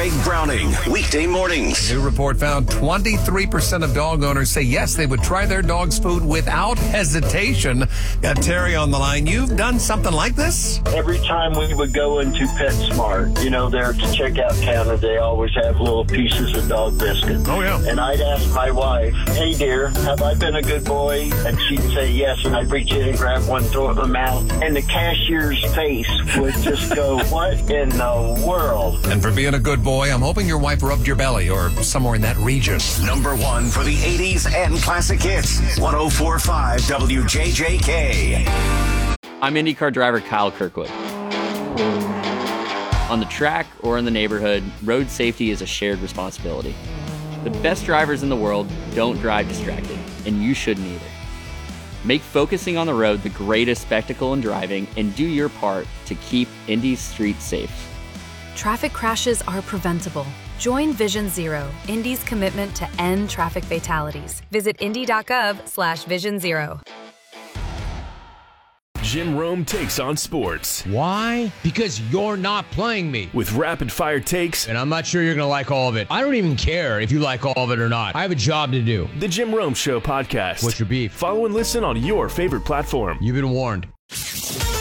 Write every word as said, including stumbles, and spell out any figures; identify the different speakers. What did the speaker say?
Speaker 1: Greg Browning, weekday mornings.
Speaker 2: New report found twenty-three percent of dog owners say yes, they would try their dog's food without hesitation. Got Terry on the line. You've done something like this?
Speaker 3: Every time we would go into PetSmart, you know, there at the checkout counter, they always have little pieces of dog biscuit.
Speaker 2: Oh, yeah.
Speaker 3: And I'd ask my wife, hey, dear, have I been a good boy? And she'd say yes, and I'd reach in and grab one, throw it in the mouth, and the cashier's face would just go, what in the world?
Speaker 2: And for being a good boy, I'm hoping your wife rubbed your belly or somewhere in that region.
Speaker 1: Number one for the eighties and classic hits. one oh four point five W J J K.
Speaker 4: I'm IndyCar driver Kyle Kirkwood. On the track or in the neighborhood, road safety is a shared responsibility. The best drivers in the world don't drive distracted, and you shouldn't either. Make focusing on the road the greatest spectacle in driving and do your part to keep Indy's streets safe.
Speaker 5: Traffic crashes are preventable. Join Vision Zero, Indy's commitment to end traffic fatalities. Visit indy.gov slash vision zero.
Speaker 6: Jim Rome takes on sports.
Speaker 7: Why? Because you're not playing me.
Speaker 6: With rapid-fire takes.
Speaker 7: And I'm not sure you're going to like all of it. I don't even care if you like all of it or not. I have a job to do.
Speaker 6: The Jim Rome Show podcast.
Speaker 7: What's your beef?
Speaker 6: Follow and listen on your favorite platform.
Speaker 7: You've been warned.